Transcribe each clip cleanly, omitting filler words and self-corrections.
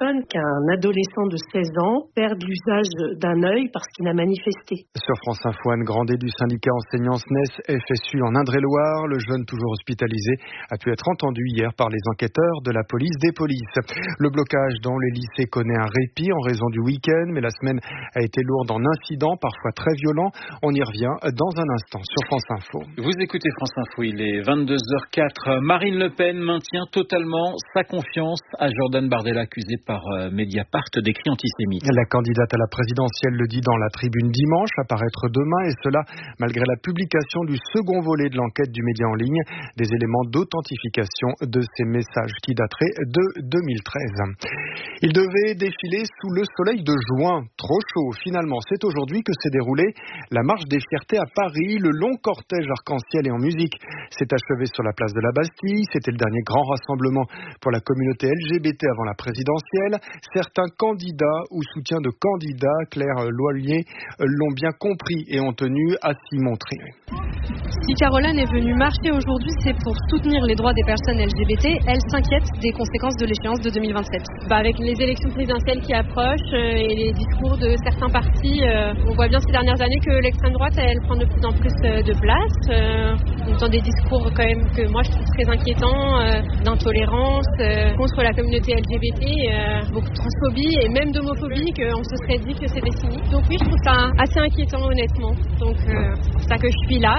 personne qu'un adolescent de 16 ans perde l'usage d'un œil parce qu'il a manifesté. Sur France Info, Anne Grandet du syndicat enseignants SNES FSU en Indre-et-Loire. Le jeune toujours hospitalisé a pu être entendu hier par les enquêteurs de la police des polices. Le blocage dans les lycées connaît un répit en raison du week-end, mais la semaine a été lourde en incidents, parfois très violents. On y revient dans un instant sur France Info. Vous écoutez France Info, il est 22h04. Marine Le Pen maintient totalement sa confiance à Jordan Bardella, accusé par Mediapart d'écrits antisémites. La candidate à la présidentielle le dit dans la tribune dimanche, à paraître demain, et cela malgré la publication du second volet de l'enquête du média en ligne, des éléments d'authentification de ces messages qui dateraient de 2013. Il devait défiler sous le soleil de juin, trop chaud. Finalement, c'est aujourd'hui que s'est déroulée la marche des fiertés à Paris. Le long cortège arc-en-ciel et en musique s'est achevé sur la place de la Bastille. C'était le dernier grand rassemblement pour la communauté LGBT avant la présidentielle. Certains candidats ou soutiens de candidats, Claire Loillier, l'ont bien compris et ont tenu à s'y montrer. Si Caroline est venue marcher aujourd'hui, c'est pour soutenir les droits des personnes LGBT. Elle s'inquiète des conséquences de l'échéance de 2027. Avec les élections présidentielles qui approchent et les discours de certains partis, on voit bien ces dernières années que l'extrême droite, elle prend de plus en plus de place. On entend des discours quand même que moi je trouve très inquiétants, d'intolérance contre la communauté LGBT, beaucoup de transphobie et même d'homophobie, qu'on se serait dit que c'était fini. Donc oui, je trouve ça assez inquiétant honnêtement. Donc c'est pour ça que je suis là.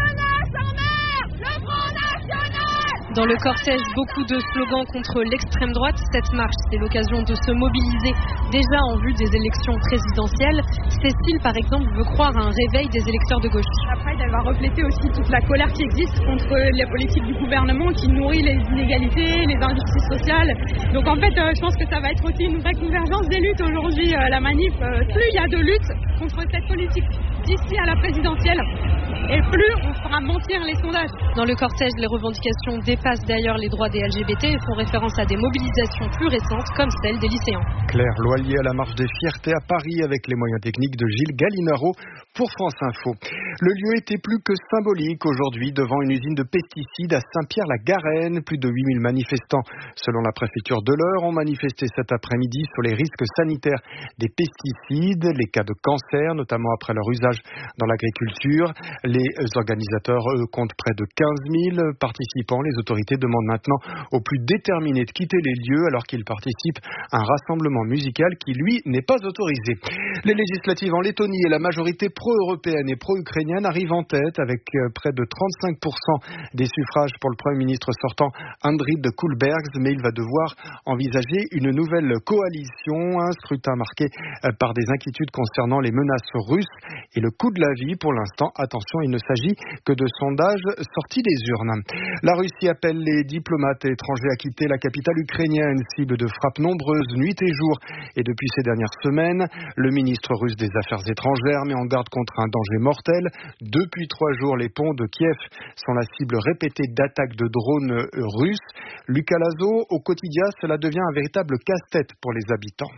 Dans le cortège, beaucoup de slogans contre l'extrême droite. Cette marche, c'est l'occasion de se mobiliser déjà en vue des élections présidentielles. Cécile, par exemple, veut croire à un réveil des électeurs de gauche. Après, elle va refléter aussi toute la colère qui existe contre la politique du gouvernement qui nourrit les inégalités, les injustices sociales. Donc en fait, je pense que ça va être aussi une vraie convergence des luttes aujourd'hui. La manif, plus il y a de lutte contre cette politique d'ici à la présidentielle, et plus on fera mentir les sondages. Dans le cortège, les revendications dépassent d'ailleurs les droits des LGBT et font référence à des mobilisations plus récentes comme celle des lycéens. Claire Loillier à la marche des fiertés à Paris avec les moyens techniques de Gilles Gallinaro pour France Info. Le lieu était plus que symbolique aujourd'hui devant une usine de pesticides à Saint-Pierre-la-Garenne. Plus de 8000 manifestants, selon la préfecture de l'Eure, ont manifesté cet après-midi sur les risques sanitaires des pesticides, les cas de cancer, notamment après leur usage dans l'agriculture. Les organisateurs comptent près de 15 000 participants. Les autorités demandent maintenant aux plus déterminés de quitter les lieux alors qu'ils participent à un rassemblement musical qui, lui, n'est pas autorisé. Les législatives en Lettonie et la majorité pro-européenne et pro-ukrainienne arrivent en tête avec près de 35% des suffrages pour le Premier ministre sortant Andriy de Kulbergs, mais il va devoir envisager une nouvelle coalition, un scrutin marqué par des inquiétudes concernant les menaces russes et le coût de la vie. Pour l'instant, attention, il ne s'agit que de sondages sortis des urnes. La Russie appelle les diplomates étrangers à quitter la capitale ukrainienne, cible de frappes nombreuses nuit et jour. Et depuis ces dernières semaines, le ministre russe des Affaires étrangères met en garde contre un danger mortel. Depuis 3 jours, les ponts de Kiev sont la cible répétée d'attaques de drones russes. Lucas Lazo, au quotidien, cela devient un véritable casse-tête pour les habitants.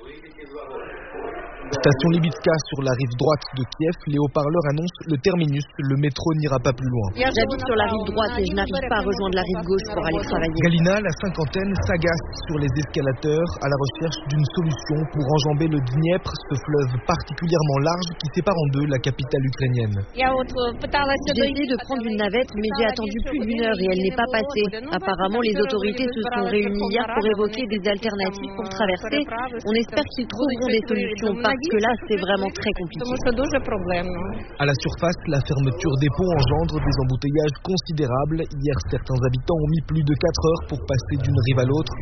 Station Libitska sur la rive droite de Kiev, les haut-parleurs annoncent le terminus, le métro n'ira pas plus loin. J'habite sur la rive droite et je n'arrive pas à rejoindre la rive gauche pour aller travailler. Galina, la cinquantaine, s'agace sur les escalateurs à la recherche d'une solution pour enjamber le Dniepr, ce fleuve particulièrement large qui sépare en deux la capitale ukrainienne. J'ai essayé de prendre une navette mais j'ai attendu plus d'1 heure et elle n'est pas passée. Apparemment les autorités se sont réunies hier pour évoquer des alternatives pour traverser. On espère qu'ils trouveront des solutions parce que là, c'est vraiment très compliqué. À la surface, la fermeture des ponts engendre des embouteillages considérables. Hier, certains habitants ont mis plus de 4 heures pour passer d'une rive à l'autre.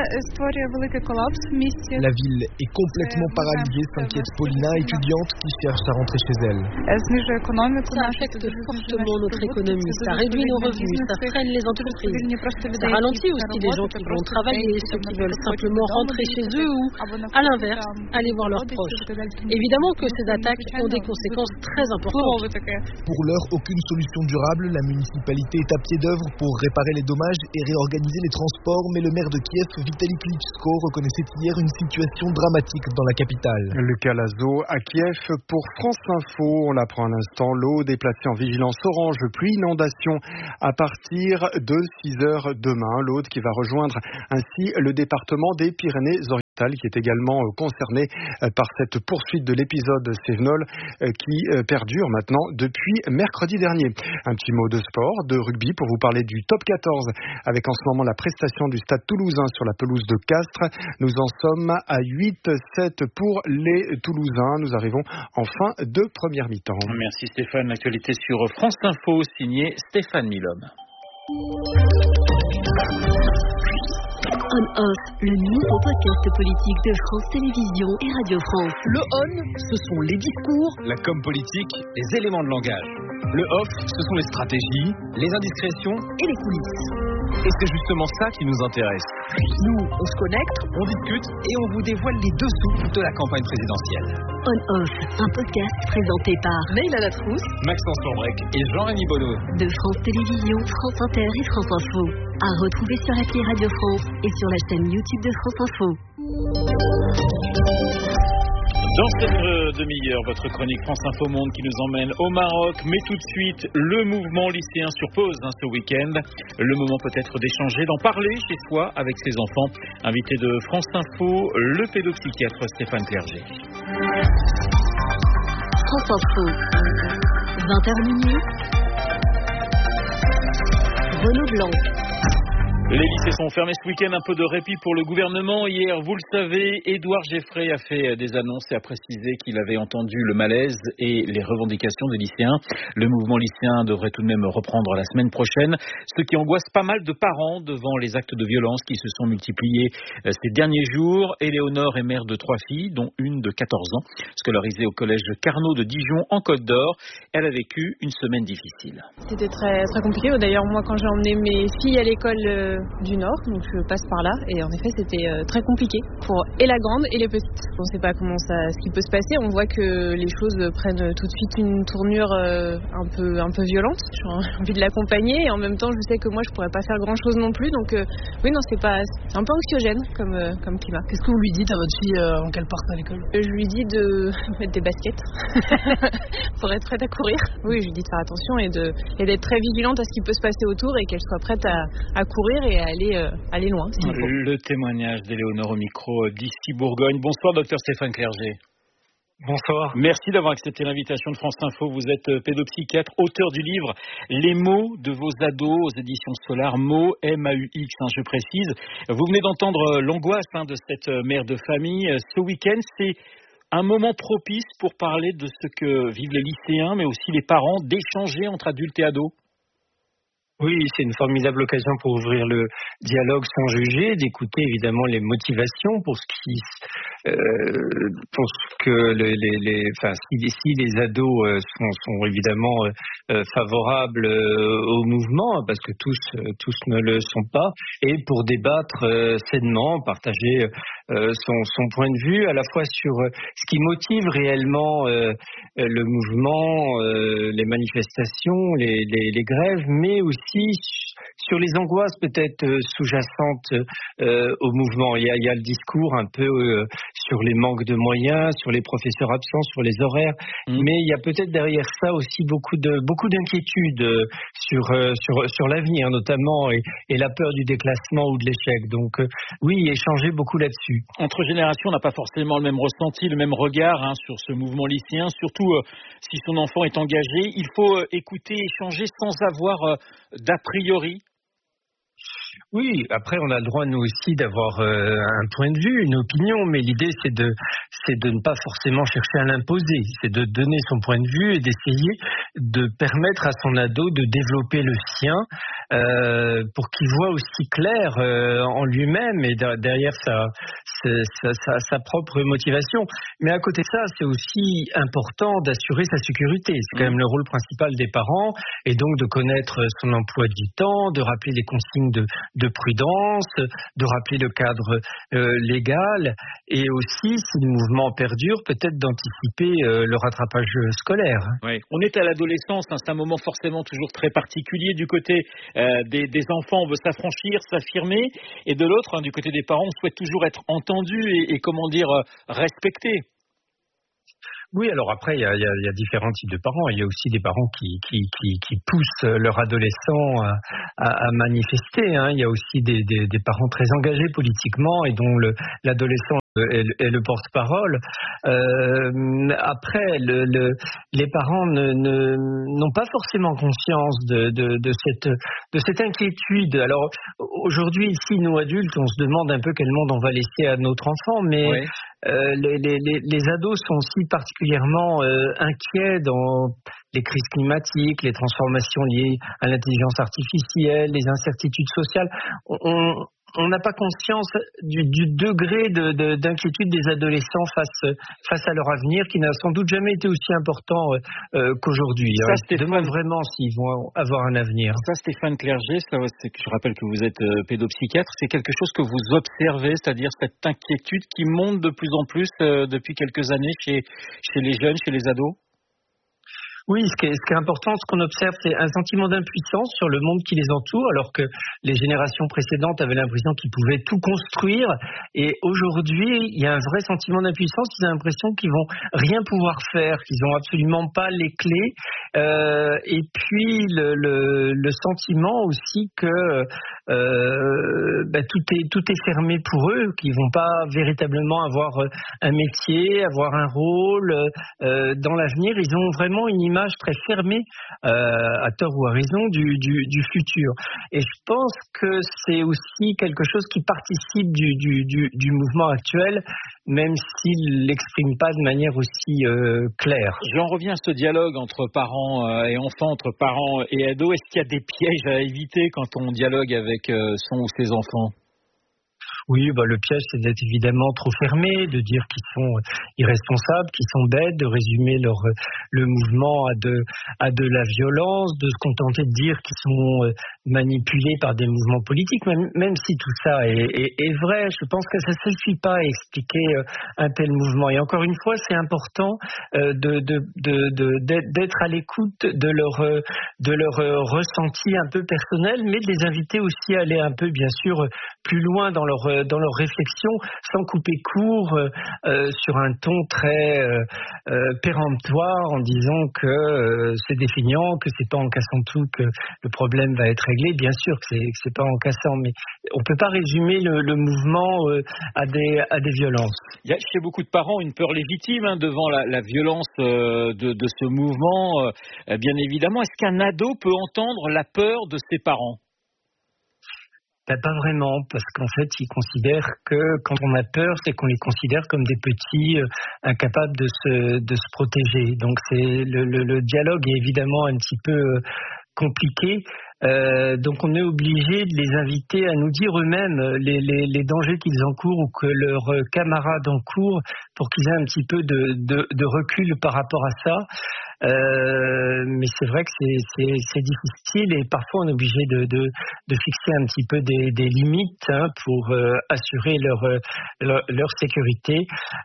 La ville est complètement paralysée, s'inquiète Paulina, étudiante qui cherche à rentrer chez elle. Ça affecte fortement notre économie, ça réduit nos revenus, ça freine les entreprises. Ça ralentit aussi les gens qui vont travailler, ceux qui veulent simplement rentrer chez eux ou, à l'inverse, aller voir leurs proches. Évidemment que ces attaques ont des conséquences très importantes. Pour l'heure, aucune solution durable. La municipalité est à pied d'œuvre pour réparer les dommages et réorganiser les transports, mais le maire de Kiev, Vitaly Klitschko, reconnaissait hier une situation dramatique dans la capitale. Lucas Lazo à Kiev pour France Info. On l'apprend à l'instant, l'eau déplacée en vigilance orange, pluie, inondation à partir de 6 heures demain. L'Aude qui va rejoindre ainsi le département des Pyrénées-Orientales. qui est également concerné par cette poursuite de l'épisode Sevenol qui perdure maintenant depuis mercredi dernier. Un petit mot de sport, de rugby pour vous parler du top 14 avec en ce moment la prestation du Stade Toulousain sur la pelouse de Castres. Nous en sommes à 8-7 pour les Toulousains. Nous arrivons en fin de première mi-temps. Merci Stéphane. L'actualité sur France Info, signé Stéphane Milhomme. On-Off, le nouveau podcast politique de France Télévisions et Radio France. Le on, ce sont les discours, la com politique, les éléments de langage. Le off, ce sont les stratégies, les indiscrétions et les coulisses. Et c'est justement ça qui nous intéresse. Nous, on se connecte, on discute et on vous dévoile les dessous de la campagne présidentielle. On-Off, un podcast présenté par Leïla Latrousse, Maxence Lombrec et Jean-Rémy Bonneau. De France Télévisions, France Inter et France Info. À retrouver sur l'appli Radio France et sur la chaîne YouTube de France Info. Dans cette demi-heure, votre chronique France Info Monde qui nous emmène au Maroc. Mais tout de suite, le mouvement lycéen sur pause ce week-end. Le moment peut-être d'échanger, d'en parler chez soi avec ses enfants. Invité de France Info, le pédopsychiatre Stéphane Clerget. France Info, 20h minuit. Renaud Blanc. Les lycées sont fermés ce week-end, un peu de répit pour le gouvernement. Hier, vous le savez, Édouard Geffray a fait des annonces et a précisé qu'il avait entendu le malaise et les revendications des lycéens. Le mouvement lycéen devrait tout de même reprendre la semaine prochaine, ce qui angoisse pas mal de parents devant les actes de violence qui se sont multipliés ces derniers jours. Éléonore est mère de 3 filles, dont une de 14 ans, scolarisée au collège Carnot de Dijon en Côte d'Or. Elle a vécu une semaine difficile. C'était très, très compliqué. D'ailleurs, moi, quand j'ai emmené mes filles à l'école du Nord, donc je passe par là, et en effet c'était très compliqué pour et la grande et les petites. On ne sait pas ce qui peut se passer. On voit que les choses prennent tout de suite une tournure un peu violente. J'ai envie de l'accompagner et en même temps je sais que moi je pourrais pas faire grand chose non plus, donc oui, non, c'est un peu anxiogène comme climat. Qu'est-ce que vous lui dites à votre fille en qu'elle parte à l'école? Je lui dis de mettre des baskets pour être prête à courir. Oui, je lui dis de faire attention et d'être très vigilante à ce qui peut se passer autour et qu'elle soit prête à courir et à aller loin. Le témoignage d'Éléonore au micro d'ici Bourgogne. Bonsoir, docteur Stéphane Clerget. Bonsoir. Merci d'avoir accepté l'invitation de France Info. Vous êtes pédopsychiatre, auteur du livre Les mots de vos ados aux éditions Solar. Mots, M-A-U-X, je précise. Vous venez d'entendre l'angoisse de cette mère de famille. Ce week-end, c'est un moment propice pour parler de ce que vivent les lycéens, mais aussi les parents, d'échanger entre adultes et ados. Oui, c'est une formidable occasion pour ouvrir le dialogue sans juger, d'écouter évidemment les motivations pour ce que si les ados sont évidemment favorables au mouvement, parce que tous ne le sont pas, et pour débattre sainement, partager son point de vue à la fois sur ce qui motive réellement le mouvement, les manifestations, les grèves, mais aussi sur les angoisses peut-être sous-jacentes au mouvement. Il y a le discours un peu sur les manques de moyens, sur les professeurs absents, sur les horaires, mais il y a peut-être derrière ça aussi beaucoup d'inquiétudes sur l'avenir notamment et la peur du déclassement ou de l'échec. Donc oui, échanger beaucoup là-dessus. Entre générations, on n'a pas forcément le même ressenti, le même regard sur ce mouvement lycéen, surtout si son enfant est engagé. Il faut écouter, échanger sans avoir d'a priori. Oui, après on a le droit nous aussi d'avoir un point de vue, une opinion, mais l'idée c'est de ne pas forcément chercher à l'imposer, c'est de donner son point de vue et d'essayer de permettre à son ado de développer le sien pour qu'il voit aussi clair en lui-même et derrière sa propre motivation. Mais à côté de ça, c'est aussi important d'assurer sa sécurité. C'est quand même le rôle principal des parents, et donc de connaître son emploi du temps, de rappeler les consignes de prudence, de rappeler le cadre légal, et aussi, si le mouvement perdure, peut-être d'anticiper le rattrapage scolaire. Oui. On est à l'adolescence, c'est un moment forcément toujours très particulier du côté des enfants, on veut s'affranchir, s'affirmer, et de l'autre, du côté des parents, on souhaite toujours être entendu et comment dire, respecté. Oui, alors après, il y a différents types de parents. Il y a aussi des parents qui poussent leurs adolescents à manifester. Il y a aussi des parents très engagés politiquement et dont l'adolescent est le porte-parole. Après, les parents n'ont pas forcément conscience de cette inquiétude. Alors aujourd'hui, ici, nous adultes, on se demande un peu quel monde on va laisser à notre enfant, mais oui. Les ados sont aussi particulièrement inquiets dans les crises climatiques, les transformations liées à l'intelligence artificielle, les incertitudes sociales. On n'a pas conscience du degré d'inquiétude des adolescents face à leur avenir, qui n'a sans doute jamais été aussi important qu'aujourd'hui. Ça, ils se demandent vraiment s'ils vont avoir un avenir. Ça, Stéphane Clerget, je rappelle que vous êtes pédopsychiatre, c'est quelque chose que vous observez, c'est-à-dire cette inquiétude qui monte de plus en plus depuis quelques années chez les jeunes, chez les ados? Oui, ce qui est important, ce qu'on observe, c'est un sentiment d'impuissance sur le monde qui les entoure, alors que les générations précédentes avaient l'impression qu'ils pouvaient tout construire. Et aujourd'hui, il y a un vrai sentiment d'impuissance. Ils ont l'impression qu'ils vont rien pouvoir faire, qu'ils n'ont absolument pas les clés. Et puis le sentiment aussi que tout est fermé pour eux, qu'ils vont pas véritablement avoir un métier, avoir un rôle dans l'avenir. Ils ont vraiment une image très fermée, à tort ou à raison, du futur. Et je pense que c'est aussi quelque chose qui participe du mouvement actuel, même s'il ne l'exprime pas de manière aussi claire. J'en reviens à ce dialogue entre parents et enfants, entre parents et ados. Est-ce qu'il y a des pièges à éviter quand on dialogue avec son ou ses enfants ? Oui, le piège, c'est d'être évidemment trop fermé, de dire qu'ils sont irresponsables, qu'ils sont bêtes, de résumer le mouvement à de la violence, de se contenter de dire qu'ils sont manipulés par des mouvements politiques, même si tout ça est vrai. Je pense que ça ne suffit pas à expliquer un tel mouvement. Et encore une fois, c'est important d'être à l'écoute de leur ressenti un peu personnel, mais de les inviter aussi à aller un peu, bien sûr, plus loin dans leur réflexion, sans couper court sur un ton très péremptoire, en disant que c'est défiant, que c'est pas en cassant tout que le problème va être réglé. Bien sûr que c'est pas en cassant, mais on peut pas résumer le mouvement à des violences. Il y a chez beaucoup de parents une peur légitime devant la violence de ce mouvement, bien évidemment. Est-ce qu'un ado peut entendre la peur de ses parents ? Pas vraiment, parce qu'en fait, ils considèrent que quand on a peur, c'est qu'on les considère comme des petits incapables de se protéger. Donc le dialogue est évidemment un petit peu compliqué. Donc on est obligé de les inviter à nous dire eux-mêmes les dangers qu'ils encourent ou que leurs camarades encourent, pour qu'ils aient un petit peu de recul par rapport à ça. Mais c'est vrai que c'est difficile, et parfois on est obligé de fixer un petit peu des limites pour assurer leur sécurité.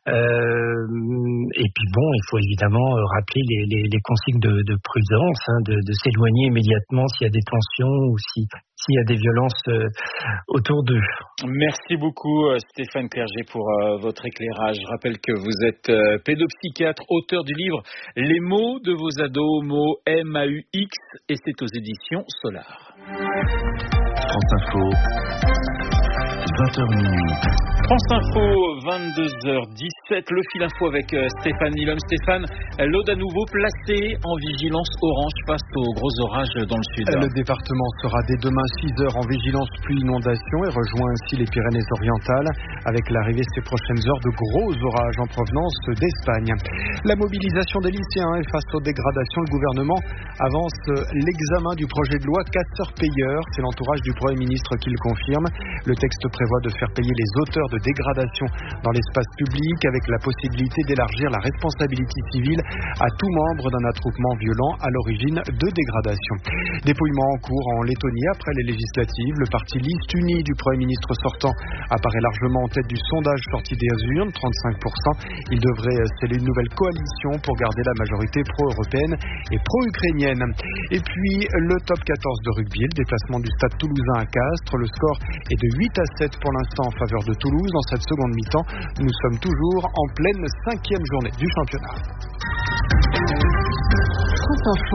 Et puis il faut évidemment rappeler les consignes de prudence, de s'éloigner immédiatement s'il y a des tensions ou s'il y a des violences autour d'eux. Merci beaucoup Stéphane Clerget pour votre éclairage. Je rappelle que vous êtes pédopsychiatre, auteur du livre Les mots de vos ados, mots MAUX, et c'est aux éditions Solar. France Info, 20h minuit. France Info, 22h17, le fil info avec Stéphane Nilom. Stéphane, l'Aude à nouveau placée en vigilance orange face aux gros orages dans le sud. Le département sera dès demain 6h en vigilance pluie inondation et rejoint ainsi les Pyrénées-Orientales, avec l'arrivée ces prochaines heures de gros orages en provenance d'Espagne. La mobilisation des lycéens et face aux dégradations, le gouvernement avance l'examen du projet de loi casseurs-payeurs. C'est l'entourage du Premier ministre qui le confirme. Le texte prévoit de faire payer les auteurs de dégradation dans l'espace public, avec la possibilité d'élargir la responsabilité civile à tout membre d'un attroupement violent à l'origine de dégradation. Dépouillement en cours en Lettonie après les législatives. Le parti Liste Unie du Premier ministre sortant apparaît largement en tête du sondage sorti des urnes, 35%. Il devrait sceller une nouvelle coalition pour garder la majorité pro-européenne et pro-ukrainienne. Et puis le top 14 de rugby, le déplacement du stade toulousain à Castres. Le score est de 8-7 pour l'instant en faveur de Toulouse. Dans cette seconde mi-temps, nous sommes toujours en pleine 5e journée du championnat. France Info.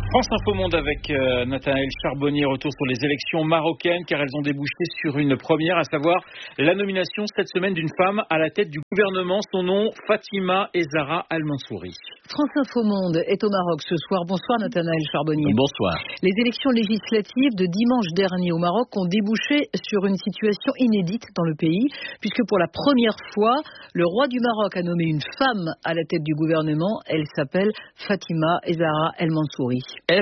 France Info Monde avec Nathanaël Charbonnier, retour sur les élections marocaines car elles ont débouché sur une première, à savoir la nomination cette semaine d'une femme à la tête du gouvernement. Son nom, Fatima Ezara Al-Mansouri. France Info Monde est au Maroc ce soir. Bonsoir Nathanaël Charbonnier. Bonsoir. Les élections législatives de dimanche dernier au Maroc ont débouché sur une situation inédite dans le pays, puisque pour la première fois, le roi du Maroc a nommé une femme à la tête du gouvernement. Elle s'appelle Fatima Ezara Al-Mansouri.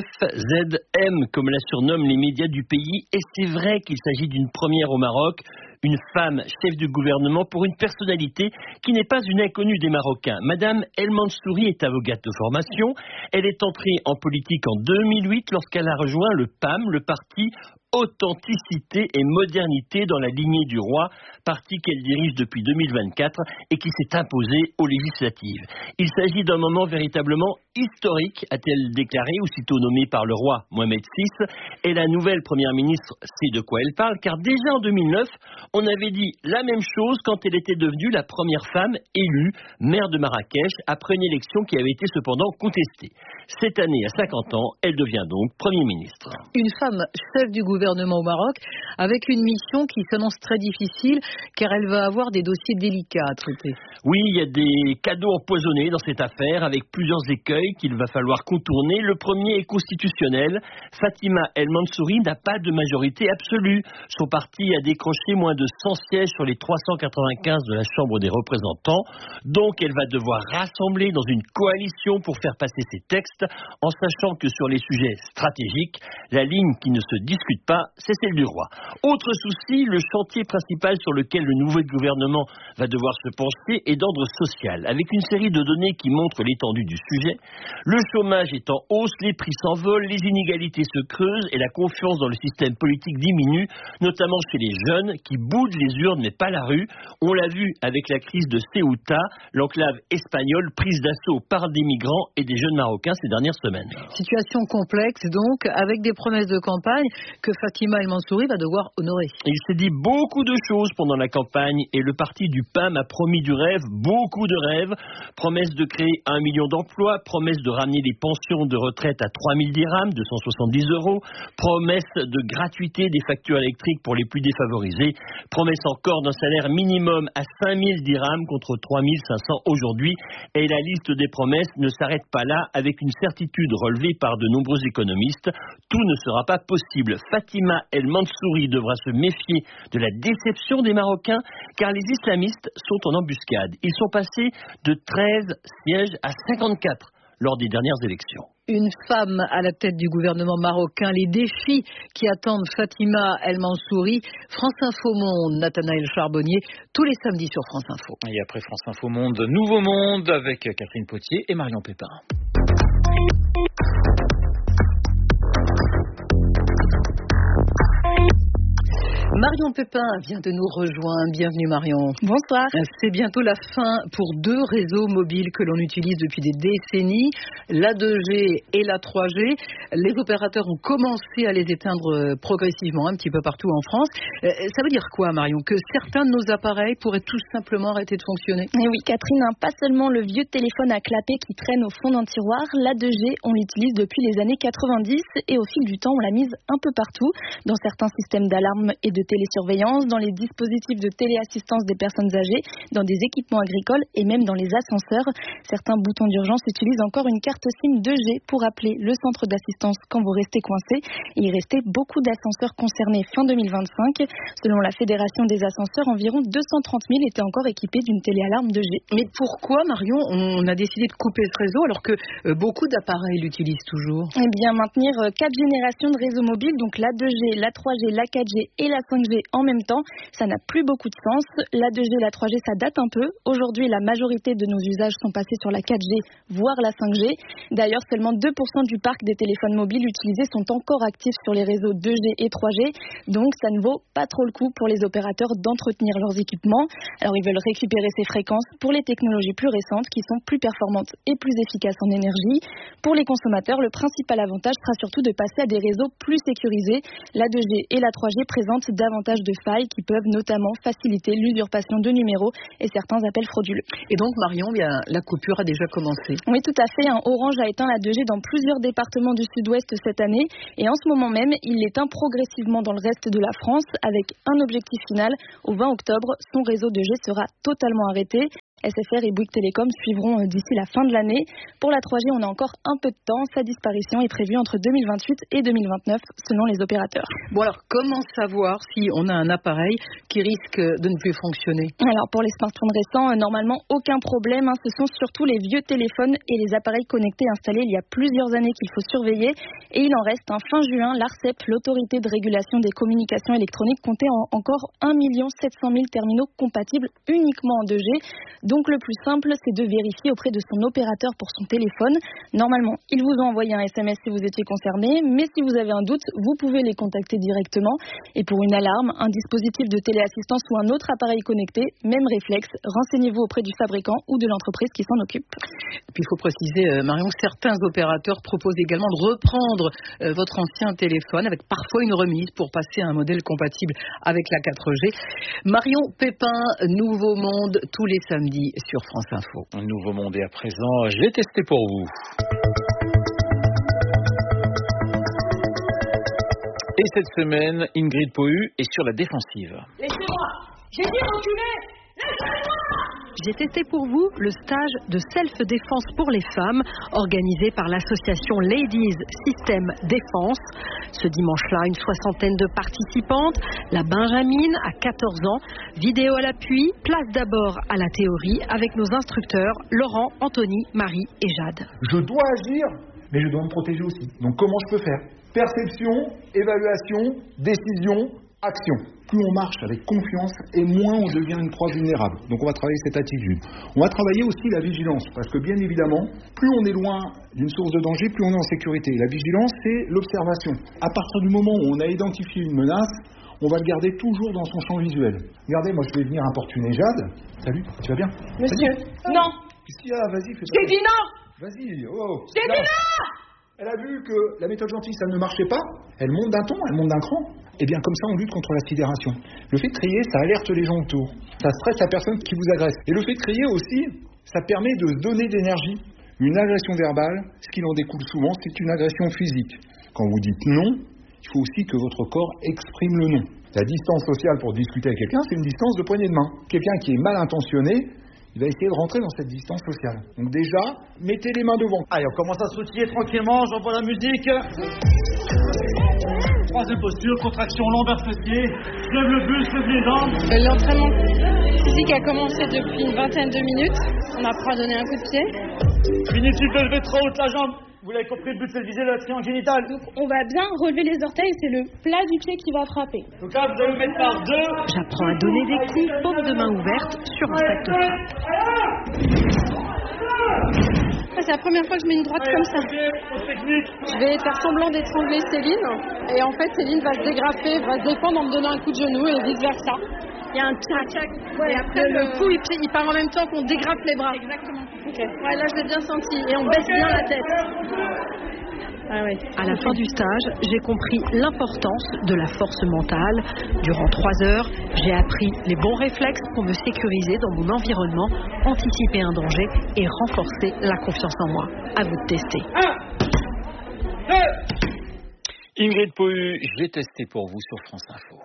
FZM, comme la surnomment les médias du pays, et c'est vrai qu'il s'agit d'une première au Maroc. Une femme chef du gouvernement pour une personnalité qui n'est pas une inconnue des Marocains. Madame El Mansouri est avocate de formation. Elle est entrée en politique en 2008 lorsqu'elle a rejoint le PAM, le parti Authenticité et Modernité dans la lignée du roi, parti qu'elle dirige depuis 2024 et qui s'est imposé aux législatives. Il s'agit d'un moment véritablement historique, a-t-elle déclaré, aussitôt nommée par le roi Mohamed VI. Et la nouvelle première ministre sait de quoi elle parle, car déjà en 2009, on avait dit la même chose quand elle était devenue la première femme élue maire de Marrakech, après une élection qui avait été cependant contestée. Cette année, à 50 ans, elle devient donc Premier ministre. Une femme chef du gouvernement au Maroc, avec une mission qui s'annonce très difficile, car elle va avoir des dossiers délicats à traiter. Oui, il y a des cadeaux empoisonnés dans cette affaire, avec plusieurs écueils qu'il va falloir contourner. Le premier est constitutionnel. Fatima El Mansouri n'a pas de majorité absolue. Son parti a décroché moins de 100 sièges sur les 395 de la Chambre des représentants. Donc, elle va devoir rassembler dans une coalition pour faire passer ses textes, en sachant que sur les sujets stratégiques, la ligne qui ne se discute pas, c'est celle du roi. Autre souci, le chantier principal sur lequel le nouveau gouvernement va devoir se pencher est d'ordre social, avec une série de données qui montrent l'étendue du sujet. Le chômage est en hausse, les prix s'envolent, les inégalités se creusent et la confiance dans le système politique diminue, notamment chez les jeunes qui boudent les urnes mais pas la rue. On l'a vu avec la crise de Ceuta, l'enclave espagnole prise d'assaut par des migrants et des jeunes marocains ces dernières semaines. Situation complexe donc, avec des promesses de campagne que Fatima El Mansouri va devoir honorer. Il s'est dit beaucoup de choses pendant la campagne et le parti du PAM a promis du rêve, beaucoup de rêves. Promesse de créer 1 million d'emplois, promesse de ramener les pensions de retraite à 3 000 dirhams, 270 €, promesse de gratuité des factures électriques pour les plus défavorisés, promesse encore d'un salaire minimum à 5 000 dirhams contre 3 500 aujourd'hui. Et la liste des promesses ne s'arrête pas là, avec une certitude relevée par de nombreux économistes. Tout ne sera pas possible. Fatima El Mansouri devra se méfier de la déception des Marocains, car les islamistes sont en embuscade. Ils sont passés de 13 sièges à 54 lors des dernières élections. Une femme à la tête du gouvernement marocain, les défis qui attendent Fatima El Mansouri. France Info Monde, Nathanaël Charbonnier, tous les samedis sur France Info. Et après France Info Monde, Nouveau Monde avec Catherine Potier et Marion Pépin. Marion Pépin vient de nous rejoindre. Bienvenue Marion. Bonsoir. C'est bientôt la fin pour 2 réseaux mobiles que l'on utilise depuis des décennies, la 2G et la 3G. Les opérateurs ont commencé à les éteindre progressivement un petit peu partout en France. Ça veut dire quoi Marion? Que certains de nos appareils pourraient tout simplement arrêter de fonctionner? Et oui Catherine, pas seulement le vieux téléphone à clapet qui traîne au fond d'un tiroir. La 2G, on l'utilise depuis les années 90 et au fil du temps, on l'a mise un peu partout, dans certains systèmes d'alarme et de télésurveillance, dans les dispositifs de téléassistance des personnes âgées, dans des équipements agricoles et même dans les ascenseurs. Certains boutons d'urgence utilisent encore une carte SIM 2G pour appeler le centre d'assistance quand vous restez coincé. Il restait beaucoup d'ascenseurs concernés fin 2025. Selon la Fédération des ascenseurs, environ 230 000 étaient encore équipés d'une téléalarme 2G. Mais pourquoi, Marion, on a décidé de couper ce réseau alors que beaucoup d'appareils l'utilisent toujours? Eh bien, maintenir 4 générations de réseaux mobiles, donc la 2G, la 3G, la 4G et la 5G en même temps, ça n'a plus beaucoup de sens. La 2G, la 3G, ça date un peu. Aujourd'hui, la majorité de nos usages sont passés sur la 4G, voire la 5G. D'ailleurs, seulement 2% du parc des téléphones mobiles utilisés sont encore actifs sur les réseaux 2G et 3G. Donc, ça ne vaut pas trop le coup pour les opérateurs d'entretenir leurs équipements. Alors, ils veulent récupérer ces fréquences pour les technologies plus récentes qui sont plus performantes et plus efficaces en énergie. Pour les consommateurs, le principal avantage sera surtout de passer à des réseaux plus sécurisés. La 2G et la 3G présentent davantage de failles qui peuvent notamment faciliter l'usurpation de numéros et certains appels frauduleux. Et donc Marion, la coupure a déjà commencé. Oui, tout à fait. Orange a éteint la 2G dans plusieurs départements du sud-ouest cette année et en ce moment même, il l'éteint progressivement dans le reste de la France avec un objectif final. Au 20 octobre, son réseau 2G sera totalement arrêté. SFR et Bouygues Télécom suivront d'ici la fin de l'année. Pour la 3G, on a encore un peu de temps. Sa disparition est prévue entre 2028 et 2029 selon les opérateurs. Bon alors, comment savoir si on a un appareil qui risque de ne plus fonctionner? Alors pour les smartphones récents, normalement aucun problème. Ce sont surtout les vieux téléphones et les appareils connectés installés il y a plusieurs années qu'il faut surveiller. Et il en reste. Fin juin, l'ARCEP, l'autorité de régulation des communications électroniques, comptait encore 1 700 000 terminaux compatibles uniquement en 2G. Donc le plus simple, c'est de vérifier auprès de son opérateur pour son téléphone. Normalement, ils vous ont envoyé un SMS si vous étiez concerné, mais si vous avez un doute, vous pouvez les contacter directement. Et pour une alarme, un dispositif de téléassistance ou un autre appareil connecté, même réflexe, renseignez-vous auprès du fabricant ou de l'entreprise qui s'en occupe. Et puis il faut préciser, Marion, que certains opérateurs proposent également de reprendre votre ancien téléphone avec parfois une remise pour passer à un modèle compatible avec la 4G. Marion Pépin, Nouveau Monde, tous les samedis sur France Info. Un nouveau monde et à présent, j'ai testé pour vous. Et cette semaine, Ingrid Pohu est sur la défensive. Laissez-moi! J'ai dit reculer! Laissez-moi! J'ai testé pour vous le stage de self-défense pour les femmes organisé par l'association Ladies System Défense. Ce dimanche-là, une 60aine de participantes. La Benjamine à 14 ans. Vidéo à l'appui. Place d'abord à la théorie avec nos instructeurs Laurent, Anthony, Marie et Jade. Je dois agir, mais je dois me protéger aussi. Donc comment je peux faire? Perception, évaluation, décision, action. Plus on marche avec confiance et moins on devient une proie vulnérable. Donc on va travailler cette attitude. On va travailler aussi la vigilance, parce que bien évidemment, plus on est loin d'une source de danger, plus on est en sécurité. La vigilance, c'est l'observation. À partir du moment où on a identifié une menace, on va le garder toujours dans son champ visuel. Regardez, moi je vais venir importuner Jade. Salut, tu vas bien? Monsieur, non. Qu'est-ce qu'il y a? Vas-y, fais ça. J'ai dit non. Vas-y, oh. J'ai dit non. Elle a vu que la méthode gentille, ça ne marchait pas. Elle monte d'un ton, elle monte d'un cran. Et bien comme ça, on lutte contre la sidération. Le fait de crier, ça alerte les gens autour. Ça stresse la personne qui vous agresse. Et le fait de crier aussi, ça permet de donner de l'énergie. Une agression verbale, ce qu'il en découle souvent, c'est une agression physique. Quand vous dites non, il faut aussi que votre corps exprime le non. La distance sociale pour discuter avec quelqu'un, c'est une distance de poignée de main. Quelqu'un qui est mal intentionné, il va essayer de rentrer dans cette distance sociale. Donc déjà, mettez les mains devant. Allez, on commence à s'outiller tranquillement, j'envoie la musique. Troisième posture, contraction lombaire fessier. Lève le buste, lève les jambes. L'entraînement physique a commencé depuis une vingtaine de minutes. On apprend à donner un coup de pied. Inutile de lever trop haute la jambe. Vous l'avez compris, le but c'est de viser la triangle génitale. Donc on va bien relever les orteils, c'est le plat du pied qui va frapper. Donc là, vous allez vous mettre par deux. J'apprends à donner des coups, paume de main ouverte, sur un sac de frappe. C'est la première fois que je mets une droite comme ça. Je vais faire semblant d'étrangler Céline. Et en fait, Céline va se dégrafer, va se défendre en me donnant un coup de genou et vice versa. Il y a un tchac. Ouais, et après, le coup, il part en même temps qu'on dégrafe les bras. Exactement. Ok. Ouais, là, je l'ai bien senti. Et on baisse bien la tête. Ah oui. À la fin du stage, j'ai compris l'importance de la force mentale. Durant 3 heures, j'ai appris les bons réflexes pour me sécuriser dans mon environnement, anticiper un danger et renforcer la confiance en moi. À vous de tester. 1, 2. Ingrid Pohu, j'ai testé pour vous sur France Info.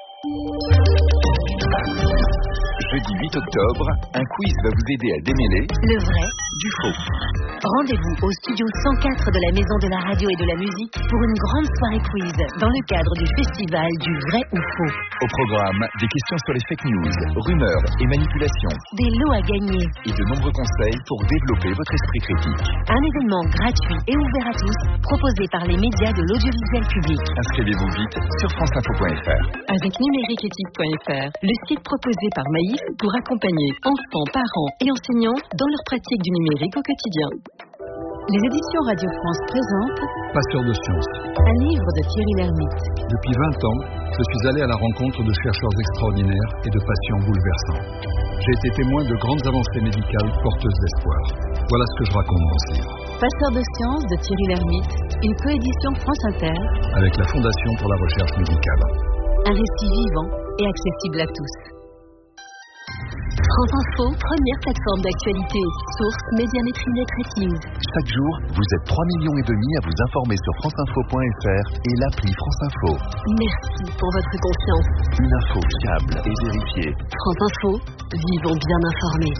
Jeudi 8 octobre, un quiz va vous aider à démêler le vrai du faux. Rendez-vous au studio 104 de la Maison de la Radio et de la Musique pour une grande soirée quiz dans le cadre du festival du vrai ou faux. Au programme, des questions sur les fake news, rumeurs et manipulations. Des lots à gagner. Et de nombreux conseils pour développer votre esprit critique. Un événement gratuit et ouvert à tous, proposé par les médias de l'audiovisuel public. Inscrivez-vous vite sur franceinfo.fr. Avec numériqueéthique.fr, le site proposé par Maïf pour accompagner enfants, parents et enseignants dans leur pratique du numérique au quotidien. Les éditions Radio France présentent Passeur de sciences. Un livre de Thierry Lhermitte. Depuis 20 ans, je suis allé à la rencontre de chercheurs extraordinaires et de patients bouleversants. J'ai été témoin de grandes avancées médicales porteuses d'espoir. Voilà ce que je raconte dans ce livre. Passeur de sciences de Thierry Lhermitte, une coédition France Inter avec la Fondation pour la recherche médicale. Un récit vivant et accessible à tous. France Info, première plateforme d'actualité. Source Médiamétrie Net Ratings. Chaque jour, vous êtes 3,5 millions à vous informer sur franceinfo.fr et l'appli France Info. Merci pour votre confiance. Une info fiable et vérifiée. France Info, vivons bien informés.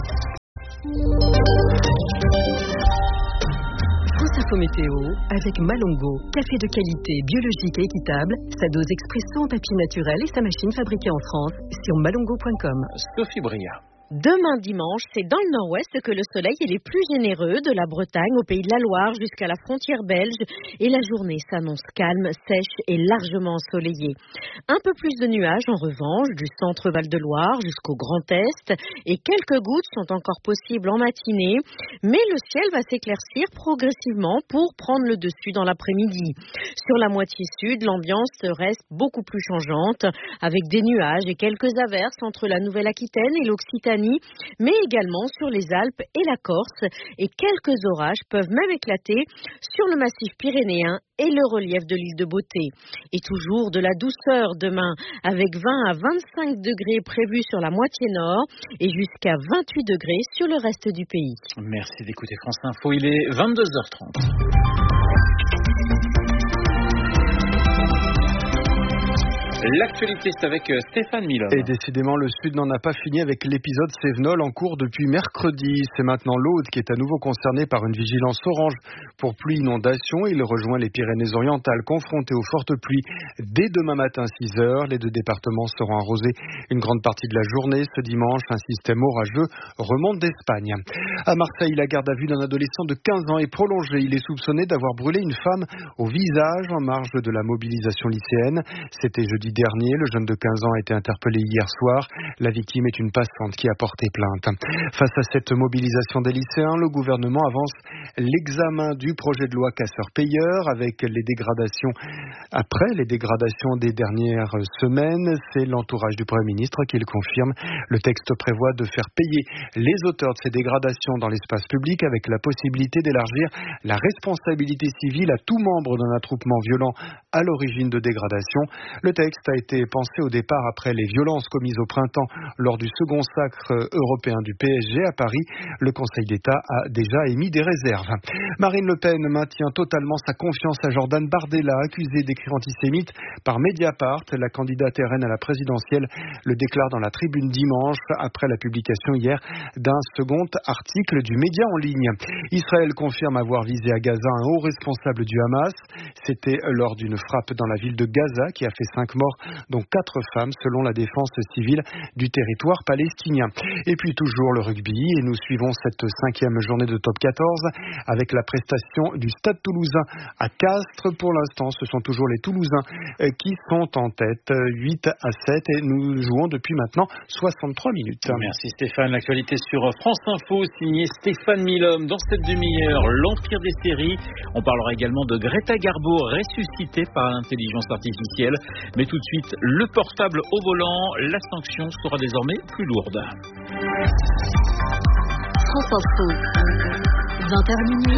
France Info Météo avec Malongo. Café de qualité, biologique et équitable. Sa dose expresso en papier naturel et sa machine fabriquée en France sur malongo.com. Sophie Bria. Demain dimanche, c'est dans le nord-ouest que le soleil est le plus généreux, de la Bretagne au pays de la Loire jusqu'à la frontière belge, et la journée s'annonce calme, sèche et largement ensoleillée. Un peu plus de nuages en revanche, du centre Val-de-Loire jusqu'au Grand Est, et quelques gouttes sont encore possibles en matinée, mais le ciel va s'éclaircir progressivement pour prendre le dessus dans l'après-midi. Sur la moitié sud, l'ambiance reste beaucoup plus changeante, avec des nuages et quelques averses entre la Nouvelle-Aquitaine et l'Occitanie, mais également sur les Alpes et la Corse, et quelques orages peuvent même éclater sur le massif pyrénéen et le relief de l'île de Beauté. Et toujours de la douceur demain, avec 20 à 25 degrés prévus sur la moitié nord et jusqu'à 28 degrés sur le reste du pays. Merci d'écouter France Info, il est 22h30. L'actualité, c'est avec Stéphane Milhomme. Et décidément, le Sud n'en a pas fini avec l'épisode Cévenol en cours depuis mercredi. C'est maintenant l'Aude qui est à nouveau concerné par une vigilance orange pour pluie inondation. Il rejoint les Pyrénées-Orientales confrontées aux fortes pluies dès demain matin 6h. Les deux départements seront arrosés une grande partie de la journée. Ce dimanche, un système orageux remonte d'Espagne. À Marseille, la garde à vue d'un adolescent de 15 ans est prolongée. Il est soupçonné d'avoir brûlé une femme au visage en marge de la mobilisation lycéenne. C'était jeudi dernier. Le jeune de 15 ans a été interpellé hier soir. La victime est une passante qui a porté plainte. Face à cette mobilisation des lycéens, le gouvernement avance l'examen du projet de loi casseurs-payeurs avec les dégradations. Après les dégradations des dernières semaines, c'est l'entourage du Premier ministre qui le confirme. Le texte prévoit de faire payer les auteurs de ces dégradations dans l'espace public avec la possibilité d'élargir la responsabilité civile à tout membre d'un attroupement violent à l'origine de dégradation. Le texte a été pensé au départ après les violences commises au printemps lors du second sacre européen du PSG à Paris. Le Conseil d'État a déjà émis des réserves. Marine Le Pen maintient totalement sa confiance à Jordan Bardella, accusé d'écrire antisémite par Mediapart. La candidate RN à la présidentielle le déclare dans la Tribune dimanche après la publication hier d'un second article du média en ligne. Israël confirme avoir visé à Gaza un haut responsable du Hamas. C'était lors d'une frappe dans la ville de Gaza qui a fait 5 morts, dont 4 femmes, selon la défense civile du territoire palestinien. Et puis toujours le rugby, et nous suivons cette 5e journée de top 14 avec la prestation du Stade Toulousain à Castres. Pour l'instant, ce sont toujours les Toulousains qui sont en tête, 8 à 7, et nous jouons depuis maintenant 63 minutes. Merci Stéphane. L'actualité sur France Info, signé Stéphane Milhomme. Dans cette demi-heure, l'empire des séries. On parlera également de Greta Garbo, ressuscitée par l'intelligence artificielle. Mais tout de suite, le portable au volant, la sanction sera désormais plus lourde. France Info, 20h minuit.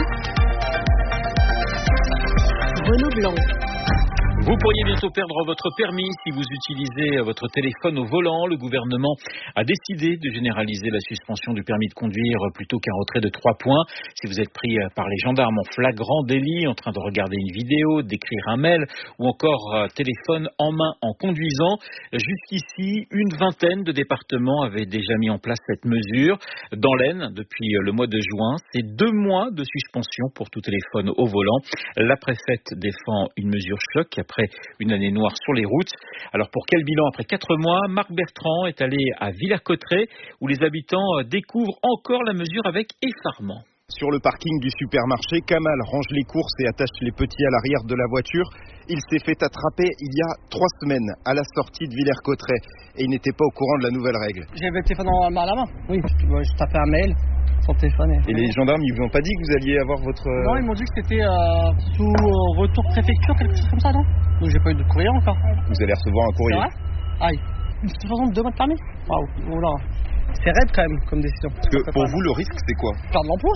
Renaud Blanc. Vous pourriez bientôt perdre votre permis si vous utilisez votre téléphone au volant. Le gouvernement a décidé de généraliser la suspension du permis de conduire plutôt qu'un retrait de 3 points. Si vous êtes pris par les gendarmes en flagrant délit, en train de regarder une vidéo, d'écrire un mail ou encore téléphone en main en conduisant, jusqu'ici, une vingtaine de départements avaient déjà mis en place cette mesure. Dans l'Aisne, depuis le mois de juin, c'est 2 mois de suspension pour tout téléphone au volant. La préfète défend une mesure choc après une année noire sur les routes. Alors pour quel bilan après 4 mois? Marc Bertrand est allé à Villers-Cotterêts où les habitants découvrent encore la mesure avec effarement. Sur le parking du supermarché, Kamal range les courses et attache les petits à l'arrière de la voiture. Il s'est fait attraper il y a 3 semaines à la sortie de Villers-Cotterêts et il n'était pas au courant de la nouvelle règle. J'avais le téléphone à la main. Oui, je tapais un mail. Téléphone. Et les gendarmes, ils vous ont pas dit que vous alliez avoir votre... Non, ils m'ont dit que c'était sous retour préfecture, quelque chose comme ça, non? Donc j'ai pas eu de courrier encore. Vous allez recevoir un courrier. C'est vrai? Aïe. Une petite façon de 2 mois de permis. Waouh, voilà. C'est raide quand même comme décision. Parce que pour vous, le risque, c'est quoi? Perdre l'emploi.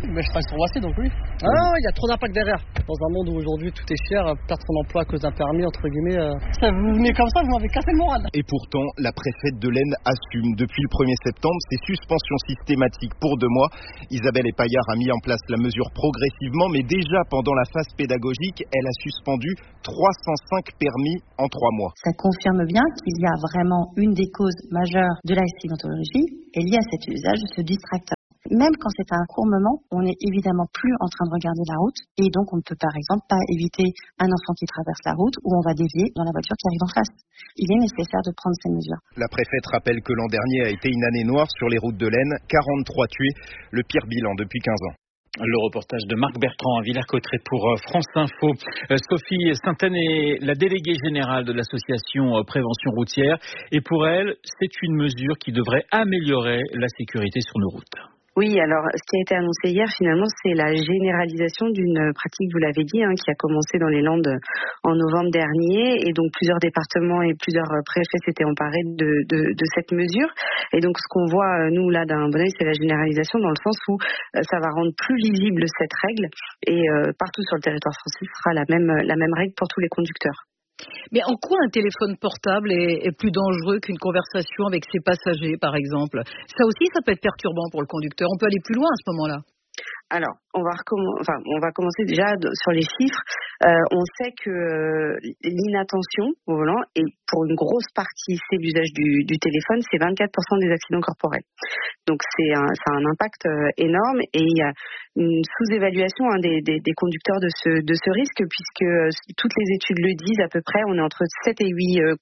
Mais je travaille sur Roissy, donc oui. Ah, il y a trop d'impact derrière. Dans un monde où aujourd'hui tout est cher, perdre son emploi à cause d'un permis, entre guillemets, ça vous venez comme ça, vous m'avez cassé le moral. Et pourtant, la préfète de l'Aisne assume. Depuis le 1er septembre, ces suspensions systématiques pour 2 mois. Isabelle Epaillard a mis en place la mesure progressivement, mais déjà pendant la phase pédagogique, elle a suspendu 305 permis en 3 mois. Ça confirme bien qu'il y a vraiment une des causes majeures de l'accidentologie est liée à cet usage de ce distracteur. Même quand c'est un court moment, on n'est évidemment plus en train de regarder la route et donc on ne peut par exemple pas éviter un enfant qui traverse la route ou on va dévier dans la voiture qui arrive en face. Il est nécessaire de prendre ces mesures. La préfète rappelle que l'an dernier a été une année noire sur les routes de l'Aisne, 43 tués, le pire bilan depuis 15 ans. Le reportage de Marc Bertrand à Villers-Cotterêts pour France Info. Sophie Sainte-Anne est la déléguée générale de l'association Prévention Routière et pour elle, c'est une mesure qui devrait améliorer la sécurité sur nos routes. Oui, alors ce qui a été annoncé hier, finalement, c'est la généralisation d'une pratique, vous l'avez dit, qui a commencé dans les Landes en novembre dernier. Et donc, plusieurs départements et plusieurs préfets s'étaient emparés de cette mesure. Et donc, ce qu'on voit, nous, là, d'un bon œil, c'est la généralisation dans le sens où ça va rendre plus lisible cette règle. Et partout sur le territoire français, ce sera la même règle pour tous les conducteurs. Mais en quoi un téléphone portable est plus dangereux qu'une conversation avec ses passagers, par exemple ? Ça aussi, ça peut être perturbant pour le conducteur. On peut aller plus loin à ce moment-là. Alors, on va commencer déjà sur les chiffres. On sait que l'inattention au volant, et pour une grosse partie, c'est l'usage du téléphone, c'est 24% des accidents corporels. Donc, ça a un impact énorme et il y a une sous-évaluation des conducteurs de ce risque, puisque toutes les études le disent à peu près, on est entre 7 et 8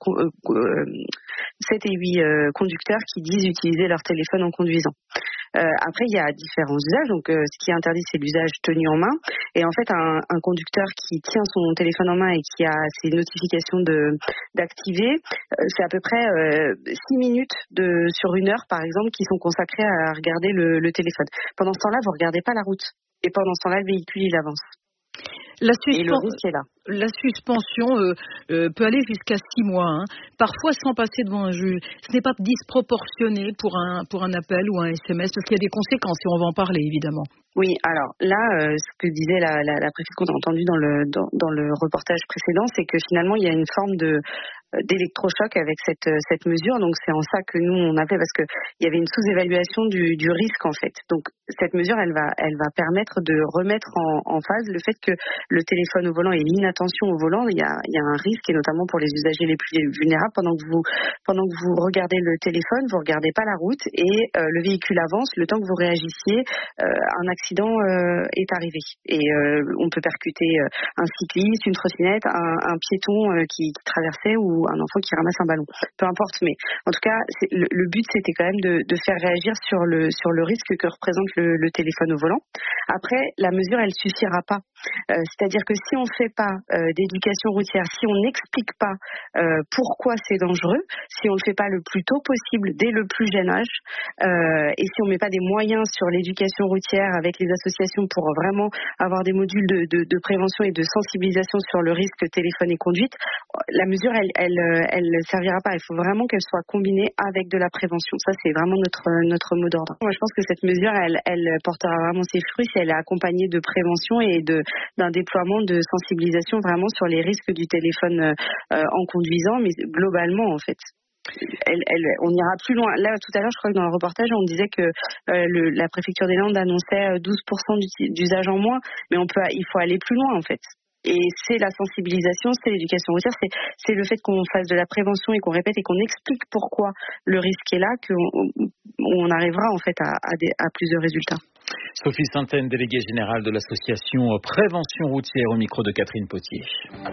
conducteurs qui disent utiliser leur téléphone en conduisant. Après, il y a différents usages. Donc, ce qui est interdit, c'est l'usage tenu en main. Et en fait, un conducteur qui tient son téléphone en main et qui a ses notifications d'activer, c'est à peu près 6 minutes sur 1 heure, par exemple, qui sont consacrées à regarder le téléphone. Pendant ce temps-là, vous regardez pas la route. Et pendant ce temps-là, le véhicule, il avance. Et le risque est là. La suspension peut aller jusqu'à 6 mois, parfois sans passer devant un juge. Ce n'est pas disproportionné pour un appel ou un SMS, parce qu'il y a des conséquences et on va en parler évidemment. Oui, alors là, ce que disait la préfète qu'on a entendu dans le reportage précédent, c'est que finalement il y a une forme d'électrochoc avec cette mesure. Donc c'est en ça que nous on a fait, parce que il y avait une sous-évaluation du risque en fait. Donc cette mesure elle va permettre de remettre en phase le fait que le téléphone au volant et l'inattention au volant, il y a un risque, et notamment pour les usagers les plus vulnérables. Pendant que vous regardez le téléphone, vous regardez pas la route et le véhicule avance. Le temps que vous réagissiez, un accident est arrivé et on peut percuter un cycliste, une trottinette, un piéton qui traversait ou un enfant qui ramasse un ballon. Peu importe, mais en tout cas, le but c'était quand même de faire réagir sur le risque que représente le téléphone au volant. Après, la mesure elle suffira pas. C'est-à-dire que si on ne fait pas d'éducation routière, si on n'explique pas pourquoi c'est dangereux, si on le fait pas le plus tôt possible, dès le plus jeune âge, et si on met pas des moyens sur l'éducation routière avec les associations pour vraiment avoir des modules de prévention et de sensibilisation sur le risque téléphone et conduite, la mesure elle servira pas. Il faut vraiment qu'elle soit combinée avec de la prévention. Ça c'est vraiment notre mot d'ordre. Moi je pense que cette mesure elle portera vraiment ses fruits si elle est accompagnée de prévention et d'un déploiement de sensibilisation vraiment sur les risques du téléphone en conduisant, mais globalement en fait. On ira plus loin. Là, tout à l'heure, je crois que dans le reportage, on disait que la préfecture des Landes annonçait 12% d'usage en moins, mais il faut aller plus loin en fait. Et c'est la sensibilisation, c'est l'éducation routière, c'est le fait qu'on fasse de la prévention et qu'on répète et qu'on explique pourquoi le risque est là, qu'on arrivera en fait à plus de résultats. Sophie Sainte-Anne, déléguée générale de l'association Prévention Routière, au micro de Catherine Potier.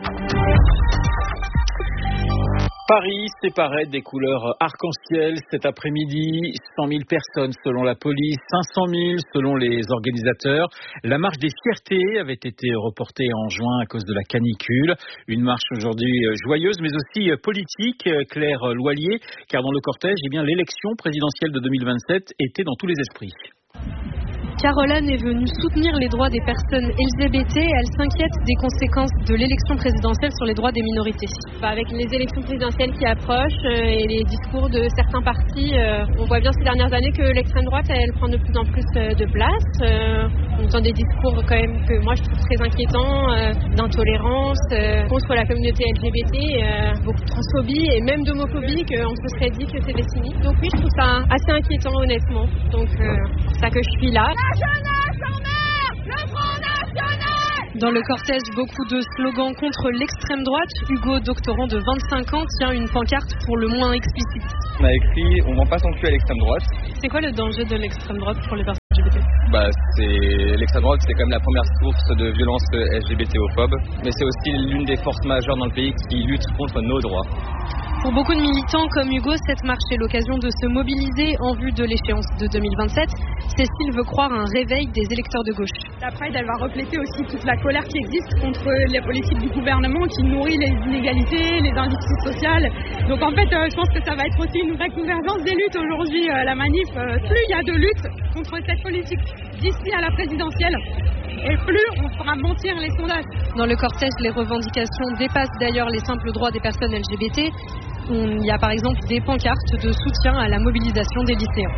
Paris séparait des couleurs arc-en-ciel cet après-midi. 100 000 personnes selon la police, 500 000 selon les organisateurs. La marche des fiertés avait été reportée en juin à cause de la canicule. Une marche aujourd'hui joyeuse mais aussi politique, Claire Loilier, car dans le cortège, l'élection présidentielle de 2027 était dans tous les esprits. Caroline est venue soutenir les droits des personnes LGBT et elle s'inquiète des conséquences de l'élection présidentielle sur les droits des minorités. Avec les élections présidentielles qui approchent et les discours de certains partis, on voit bien ces dernières années que l'extrême droite, elle prend de plus en plus de place. On entend des discours quand même que moi je trouve très inquiétants, d'intolérance contre la communauté LGBT, beaucoup de transphobie et même d'homophobie, qu'on se serait dit que c'était fini. Donc oui, je trouve ça assez inquiétant honnêtement. Donc c'est pour ça que je suis là. La jeunesse en mer, le Front National. Dans le cortège, beaucoup de slogans contre l'extrême droite. Hugo, doctorant de 25 ans, tient une pancarte pour le moins explicite. On a écrit « On vend pas son cul à l'extrême droite ». C'est quoi le danger de l'extrême droite pour les personnes LGBT ? L'extrême droite, c'est quand même la première source de violence LGBT-ophobe, mais c'est aussi l'une des forces majeures dans le pays qui lutte contre nos droits. Pour beaucoup de militants comme Hugo, cette marche est l'occasion de se mobiliser en vue de l'échéance de 2027. Cécile veut croire à un réveil des électeurs de gauche. La Pride, elle va refléter aussi toute la colère qui existe contre les politiques du gouvernement qui nourrit les inégalités, les injustices sociales. Donc en fait, je pense que ça va être aussi une vraie convergence des luttes aujourd'hui. La manif, plus il y a de lutte contre cette politique d'ici à la présidentielle, et plus on fera mentir les sondages. Dans le cortège, les revendications dépassent d'ailleurs les simples droits des personnes LGBT. Il y a par exemple des pancartes de soutien à la mobilisation des lycéens.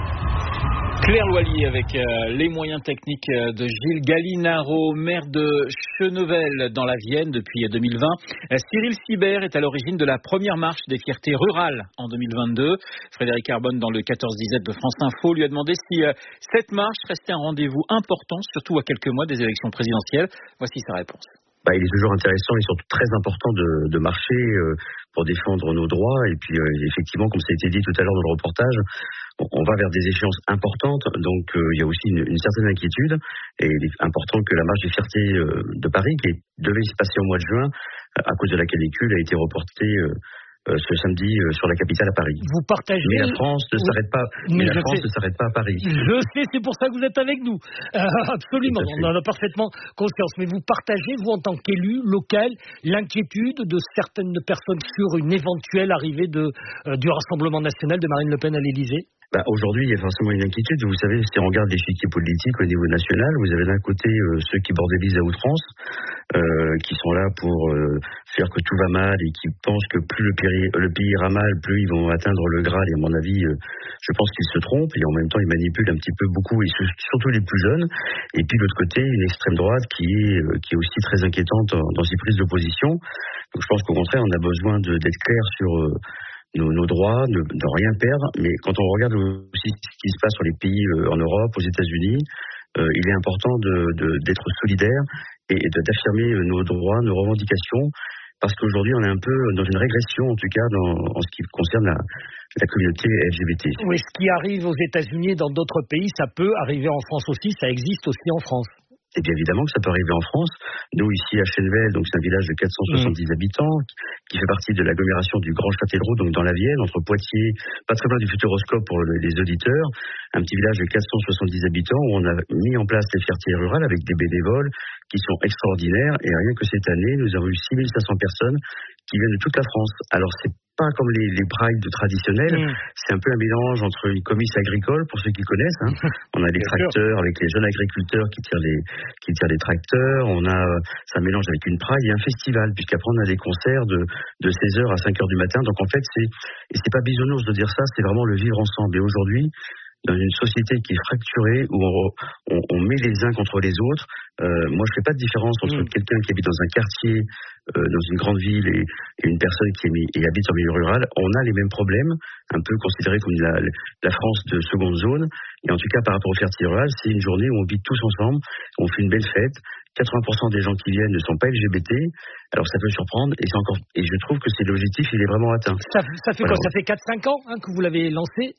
Claire Loilly avec les moyens techniques de Gilles Gallinaro, maire de Chenevel dans la Vienne depuis 2020. Cyril Sibert est à l'origine de la première marche des fiertés rurales en 2022. Frédéric Arbonne dans le 14-17 de France Info lui a demandé si cette marche restait un rendez-vous important, surtout à quelques mois des élections présidentielles. Voici sa réponse. Il est toujours intéressant et surtout très important de marcher pour défendre nos droits. Et puis effectivement, comme ça a été dit tout à l'heure dans le reportage, on va vers des échéances importantes. Donc il y a aussi une certaine inquiétude. Et il est important que la marche des fiertés de Paris, qui devait se passer au mois de juin, à cause de la canicule, a été reportée ce samedi sur la capitale à Paris. Vous partagez... Mais la France ne s'arrête pas. Mais la France ne s'arrête pas à Paris. Je sais, c'est pour ça que vous êtes avec nous. Absolument, on en a parfaitement conscience. Mais vous partagez, vous en tant qu'élu local, l'inquiétude de certaines personnes sur une éventuelle arrivée du Rassemblement national de Marine Le Pen à l'Élysée? Aujourd'hui, il y a forcément une inquiétude. Vous savez, si on regarde l'échiquier politique au niveau national, vous avez d'un côté ceux qui bordélisent à outrance, qui sont là pour faire que tout va mal et qui pensent que plus le pays ira mal, plus ils vont atteindre le Graal. Et à mon avis, je pense qu'ils se trompent. Et en même temps, ils manipulent un petit peu beaucoup, et surtout les plus jeunes. Et puis de l'autre côté, une extrême droite qui est aussi très inquiétante dans ses prises de position. Donc je pense qu'au contraire, on a besoin d'être clair sur nos droits, de rien perdre. Mais quand on regarde aussi ce qui se passe sur les pays en Europe, aux États-Unis, il est important d'être solidaire et d'affirmer nos droits, nos revendications, parce qu'aujourd'hui on est un peu dans une régression, en tout cas en ce qui concerne la communauté LGBT. Oui, ce qui arrive aux États-Unis et dans d'autres pays, ça peut arriver en France aussi, ça existe aussi en France. Et bien évidemment que ça peut arriver en France. Nous, ici à Chenevel, donc c'est un village de 470 habitants qui fait partie de l'agglomération du Grand Châtellerault, donc dans la Vienne, entre Poitiers, pas très loin du Futuroscope pour les auditeurs, un petit village de 470 habitants où on a mis en place les fiertés rurales avec des bénévoles qui sont extraordinaires. Et rien que cette année, nous avons eu 6500 personnes qui viennent de toute la France. Alors c'est pas comme les prides traditionnels, c'est un peu un mélange entre une comice agricole, pour ceux qui connaissent. On a les tracteurs avec les jeunes agriculteurs qui tirent les tracteurs, ça mélange avec une pride et un festival, puisqu'après on a des concerts de 16h à 5h du matin. Donc en fait, c'est pas bisounours de dire ça, c'est vraiment le vivre ensemble. Et aujourd'hui, dans une société qui est fracturée, où on met les uns contre les autres, moi je fais pas de différence entre quelqu'un qui habite dans un quartier, dans une grande ville et une personne qui habite en milieu rural. On a les mêmes problèmes, un peu considérés comme la France de seconde zone. Et en tout cas, par rapport aux fiertés rurales, c'est une journée où on vit tous ensemble, on fait une belle fête. 80% des gens qui viennent ne sont pas LGBT. Alors ça peut surprendre, et je trouve que c'est l'objectif, il est vraiment atteint. Ça fait quoi? Ça fait 4-5 ans que vous l'avez lancé?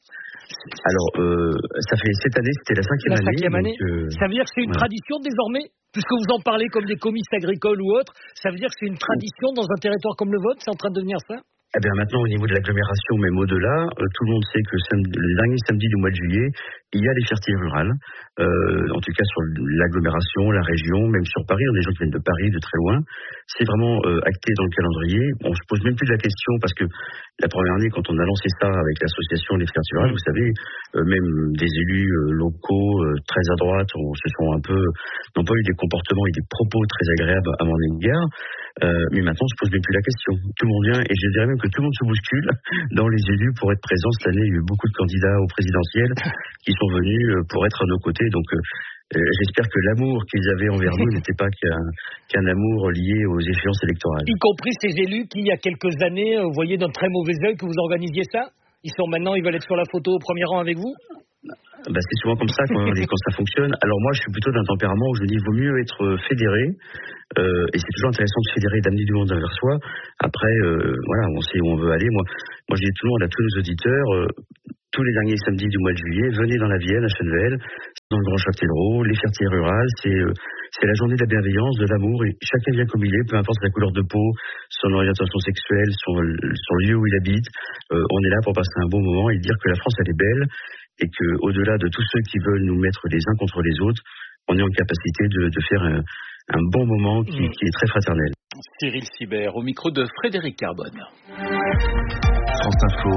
Alors, cette année, c'était la cinquième année. Donc, ça veut dire que c'est une tradition désormais, puisque vous en parlez comme des comices agricoles ou autres, ça veut dire que c'est une tradition dans un territoire comme le vôtre, c'est en train de devenir ça? Eh bien maintenant, au niveau de l'agglomération, même au-delà, tout le monde sait que le dernier samedi du mois de juillet, il y a les fiertés rurales. En tout cas sur l'agglomération, la région, même sur Paris, on a des gens qui viennent de Paris, de très loin. C'est vraiment acté dans le calendrier. On se pose même plus la question parce que la première année, quand on a lancé ça avec l'association des fiertés rurales, vous savez, même des élus locaux très à droite n'ont pas eu des comportements et des propos très agréables à mon égard. Mais maintenant, on se pose même plus la question. Tout le monde vient, et je dirais même que tout le monde se bouscule dans les élus pour être présents. Cette année, il y a eu beaucoup de candidats au présidentiel qui sont venus pour être à nos côtés. Donc, j'espère que l'amour qu'ils avaient envers nous n'était pas qu'un amour lié aux échéances électorales. Y compris ces élus qui, il y a quelques années, voyaient d'un très mauvais œil que vous organisiez ça. Ils veulent être sur la photo au premier rang avec vous. C'est souvent comme ça quand ça fonctionne. Alors moi, je suis plutôt d'un tempérament où je dis qu'il vaut mieux être fédéré, et c'est toujours intéressant de fédérer, d'amener du monde vers soi. Après, on sait où on veut aller. Moi, je dis tout le monde, à tous nos auditeurs, tous les derniers samedis du mois de juillet, venez dans la Vienne, à Chennevel, dans le Grand Châtellerault, les fiertés rurales, c'est la journée de la bienveillance, de l'amour, et chacun vient comme il est, peu importe sa couleur de peau, son orientation sexuelle, son lieu où il habite. On est là pour passer un bon moment et dire que la France, elle est belle, et qu'au-delà de tous ceux qui veulent nous mettre les uns contre les autres, on est en capacité de faire un bon moment qui est très fraternel. Cyril Sibert, au micro de Frédéric Carbone. France Info,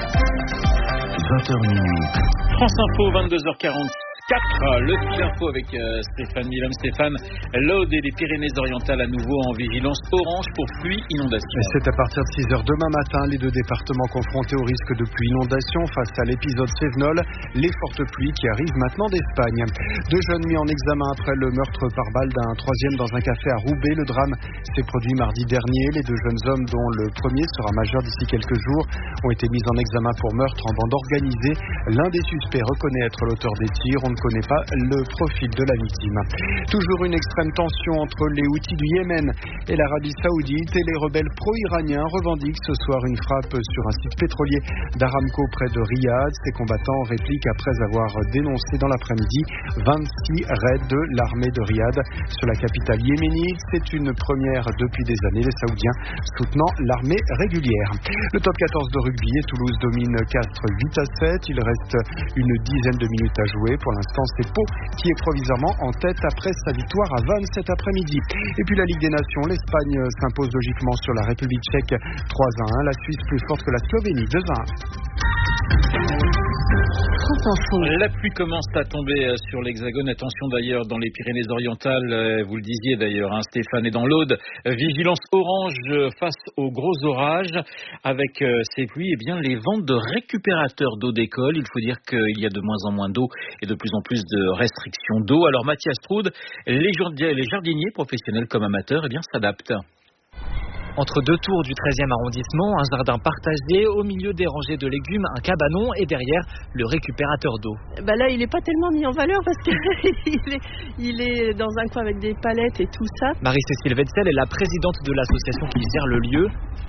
20h minuit. France Info, 22h44. Le fil info avec Stéphane Milhomme. Stéphane, l'Aude et les Pyrénées-Orientales à nouveau en vigilance orange pour pluie inondation. C'est à partir de 6h demain matin, les deux départements confrontés au risque de pluie inondation face à l'épisode Cévenol, les fortes pluies qui arrivent maintenant d'Espagne. Deux jeunes mis en examen après le meurtre par balle d'un troisième dans un café à Roubaix. Le drame s'est produit mardi dernier. Les deux jeunes hommes, dont le premier sera majeur d'ici quelques jours, ont été mis en examen pour meurtre en bande organisée. L'un des suspects reconnaît être l'auteur des tirs. On ne connaît pas le profil de la victime. Toujours une extrême tension entre les Houthis du Yémen et l'Arabie Saoudite, et les rebelles pro-iraniens revendiquent ce soir une frappe sur un site pétrolier d'Aramco près de Riyad. Ces combattants répliquent après avoir dénoncé dans l'après-midi 26 raids de l'armée de Riyad sur la capitale yéménite. C'est une première depuis des années, les Saoudiens soutenant l'armée régulière. Le top 14 de rugby, Toulouse domine 4-8-7. Il reste une dizaine de minutes à jouer. Pour l'instant, c'est Pau qui est provisoirement en tête après sa victoire à Vannes cet après-midi. Et puis la Ligue des Nations, l'Espagne s'impose logiquement sur la République tchèque 3-1. La Suisse plus forte que la Slovénie 2-1. La pluie commence à tomber sur l'Hexagone. Attention d'ailleurs dans les Pyrénées-Orientales, vous le disiez d'ailleurs, Stéphane, et dans l'Aude, vigilance orange face aux gros orages. Avec ces pluies, les ventes de récupérateurs d'eau d'école. Il faut dire qu'il y a de moins en moins d'eau et de plus en plus de restrictions d'eau. Alors Mathias Troude, les jardiniers professionnels comme amateurs s'adaptent. Entre deux tours du 13e arrondissement, un jardin partagé, au milieu des rangées de légumes, un cabanon et derrière le récupérateur d'eau. Là, il n'est pas tellement mis en valeur parce qu'il est dans un coin avec des palettes et tout ça. Marie-Cécile Wetzel est la présidente de l'association qui gère le lieu.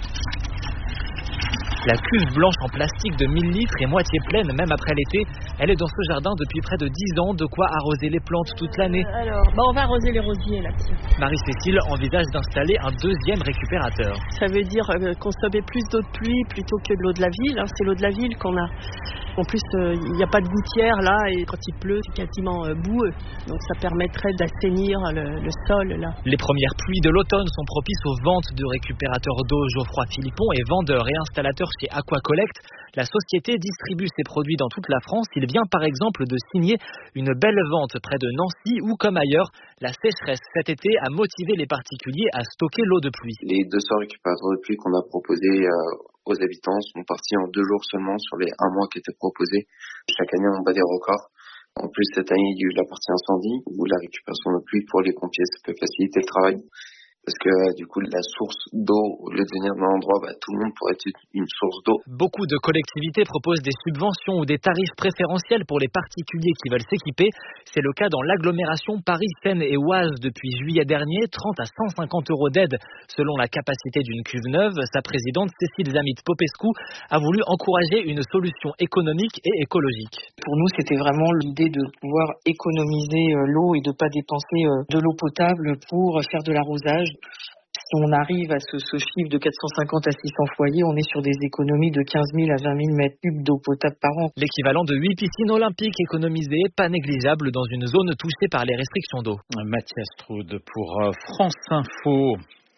La cuve blanche en plastique de 1000 litres est moitié pleine, même après l'été. Elle est dans ce jardin depuis près de 10 ans, de quoi arroser les plantes toute l'année. Alors, on va arroser les rosiers là. Marie-Cécile envisage d'installer un deuxième récupérateur. Ça veut dire consommer plus d'eau de pluie plutôt que de l'eau de la ville. C'est l'eau de la ville qu'on a. En plus, il n'y a pas de gouttière là, et quand il pleut, c'est quasiment boueux. Donc ça permettrait d'assainir le sol là. Les premières pluies de l'automne sont propices aux ventes de récupérateurs d'eau. Geoffroy Philippon est vendeur et installateur chez Aquacollect. La société distribue ses produits dans toute la France. Il vient par exemple de signer une belle vente près de Nancy où, comme ailleurs, la sécheresse cet été a motivé les particuliers à stocker l'eau de pluie. Les 200 récupérateurs de pluie qu'on a proposés aux habitants sont partis en 2 jours seulement sur les 1 mois qui étaient proposés. Chaque année, on bat des records. En plus, cette année, il y a eu la partie incendie où la récupération de pluie pour les pompiers, ça peut faciliter le travail. Parce que du coup, la source d'eau, au lieu de venir d'un endroit, tout le monde pourrait être une source d'eau. Beaucoup de collectivités proposent des subventions ou des tarifs préférentiels pour les particuliers qui veulent s'équiper. C'est le cas dans l'agglomération Paris, Seine et Oise depuis juillet dernier. 30 à 150 € d'aide selon la capacité d'une cuve neuve. Sa présidente, Cécile Zamit-Popescu, a voulu encourager une solution économique et écologique. Pour nous, c'était vraiment l'idée de pouvoir économiser l'eau et de ne pas dépenser de l'eau potable pour faire de l'arrosage. Si on arrive à ce chiffre de 450 à 600 foyers, on est sur des économies de 15 000 à 20 000 mètres cubes d'eau potable par an. L'équivalent de 8 piscines olympiques économisées, pas négligeable dans une zone touchée par les restrictions d'eau. Mathias Strud pour France Info.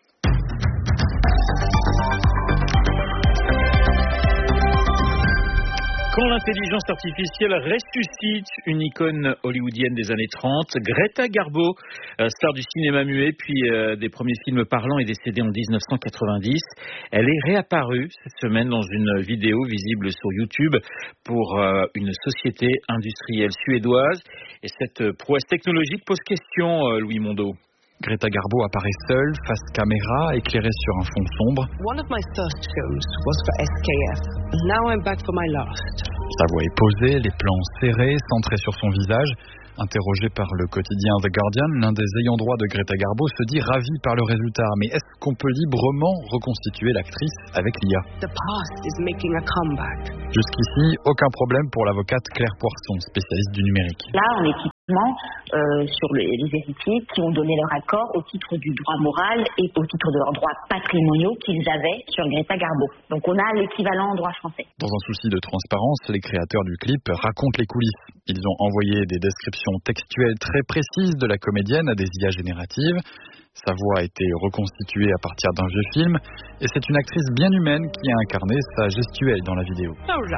Quand l'intelligence artificielle ressuscite une icône hollywoodienne des années 30, Greta Garbo, star du cinéma muet, puis des premiers films parlants, est décédée en 1990. Elle est réapparue cette semaine dans une vidéo visible sur YouTube pour une société industrielle suédoise. Et cette prouesse technologique pose question, Louis Mondeau. Greta Garbo apparaît seule, face caméra, éclairée sur un fond sombre. One of my first shows was for SKF. Now I'm back for my last. Sa voix est posée, les plans serrés, centrés sur son visage. Interrogé par le quotidien The Guardian, l'un des ayants droit de Greta Garbo se dit ravi par le résultat. Mais est-ce qu'on peut librement reconstituer l'actrice avec l'IA ? The past is making a comeback. Jusqu'ici, aucun problème pour l'avocate Claire Poisson, spécialiste du numérique. Là, on est typiquement sur les héritiers qui ont donné leur accord au titre du droit moral et au titre de leurs droits patrimoniaux qu'ils avaient sur Greta Garbo. Donc on a l'équivalent en droit français. Dans un souci de transparence, les créateurs du clip racontent les coulisses. Ils ont envoyé des descriptions textuelles très précises de la comédienne à des IA génératives. Sa voix a été reconstituée à partir d'un vieux film et c'est une actrice bien humaine qui a incarné sa gestuelle dans la vidéo.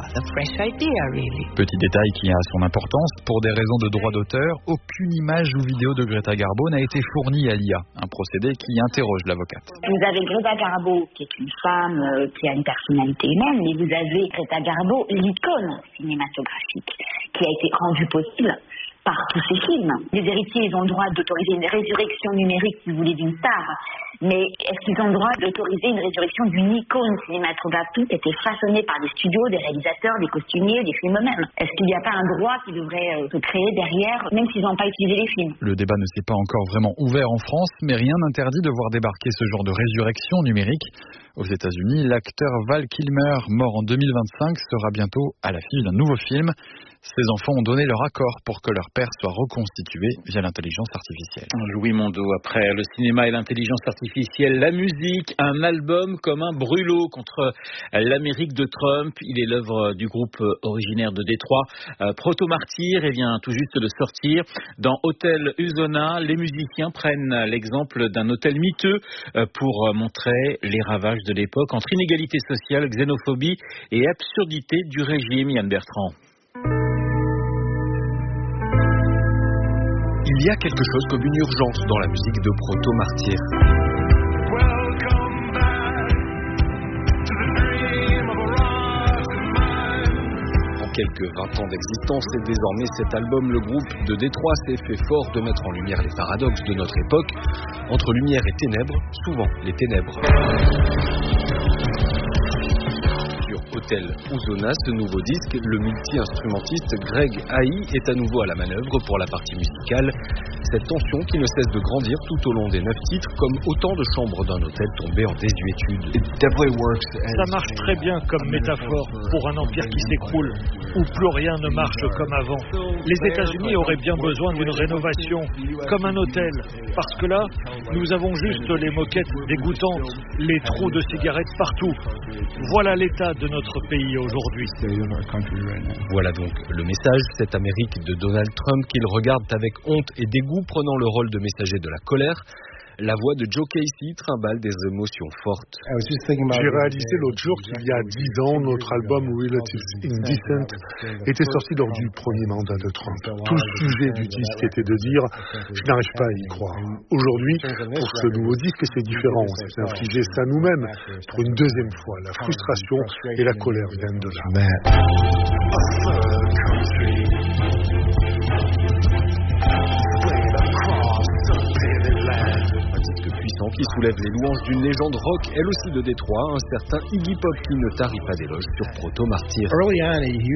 Petit détail qui a son importance, pour des raisons de droit d'auteur, aucune image ou vidéo de Greta Garbo n'a été fournie à l'IA, un procédé qui interroge l'avocate. Vous avez Greta Garbo qui est une femme qui a une personnalité humaine, mais vous avez Greta Garbo, l'icône cinématographique, qui a été rendue possible par tous ces films. Les héritiers, ils ont le droit d'autoriser une résurrection numérique, si vous voulez, d'une star. Mais est-ce qu'ils ont le droit d'autoriser une résurrection d'une icône cinématographique qui a été façonnée par des studios, des réalisateurs, des costumiers, des films eux-mêmes ? Est-ce qu'il n'y a pas un droit qui devrait se créer derrière, même s'ils n'ont pas utilisé les films ? Le débat ne s'est pas encore vraiment ouvert en France, mais rien n'interdit de voir débarquer ce genre de résurrection numérique. Aux États-Unis, l'acteur Val Kilmer, mort en 2025, sera bientôt à l'affiche d'un nouveau film. Ces enfants ont donné leur accord pour que leur père soit reconstitué via l'intelligence artificielle. Louis Mondeau, après le cinéma et l'intelligence artificielle, la musique, un album comme un brûlot contre l'Amérique de Trump. Il est l'œuvre du groupe originaire de Détroit, Proto Martyr, et vient tout juste de sortir. Dans Hôtel Usona, les musiciens prennent l'exemple d'un hôtel miteux pour montrer les ravages de l'époque entre inégalité sociale, xénophobie et absurdité du régime. Yann Bertrand. Il y a quelque chose comme une urgence dans la musique de Proto Martyr. En quelques 20 ans d'existence et désormais cet album, le groupe de Détroit s'est fait fort de mettre en lumière les paradoxes de notre époque. Entre lumière et ténèbres, souvent les ténèbres. Hôtel Usona, ce nouveau disque, le multi-instrumentiste Greg Haï est à nouveau à la manœuvre pour la partie musicale. Cette tension qui ne cesse de grandir tout au long des 9 titres, comme autant de chambres d'un hôtel tombé en désuétude. Ça marche très bien comme métaphore pour un empire qui s'écroule, où plus rien ne marche comme avant. Les États-Unis auraient bien besoin d'une rénovation, comme un hôtel, parce que là, nous avons juste les moquettes dégoûtantes, les trous de cigarettes partout. Voilà l'état de notre pays aujourd'hui. Voilà donc le message, cette Amérique de Donald Trump qu'il regarde avec honte et dégoût, prenant le rôle de messager de la colère. La voix de Joe Casey trimballe des émotions fortes. J'ai réalisé l'autre jour qu'il y a 10 ans, notre album Relatives Indecent était sorti lors du premier mandat de Trump. Tout le sujet du disque était de dire « je n'arrive pas à y croire ». Aujourd'hui, pour ce nouveau disque, c'est différent. On s'est infligé ça nous-mêmes. Pour une deuxième fois, la frustration et la colère viennent de là. Qui soulève les louanges d'une légende rock, elle aussi de Détroit, un certain Iggy Pop qui ne tarit pas d'éloges sur Proto Martyr. Il avait une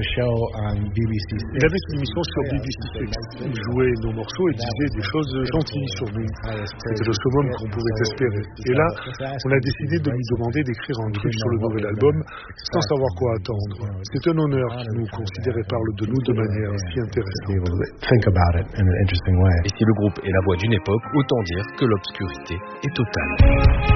émission sur BBC Six. Il jouait nos morceaux et disait des choses gentilles sur nous. C'était le summum qu'on pouvait espérer. Et là, on a décidé de lui demander d'écrire un truc sur le nouvel album sans savoir quoi attendre. C'est un honneur qu'il nous considère et parle de nous de manière si intéressante. Et si le groupe est la voix d'une époque, autant dire que l'obscurité et Total.